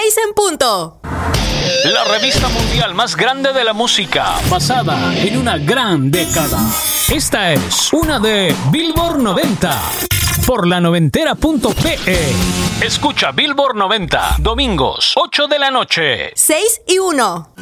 6 en punto. La revista mundial más grande de la música, basada en una gran década. Esta es una de Billboard 90 por la noventera.pe. Escucha Billboard 90, domingos, 8 de la noche. 6 y 1.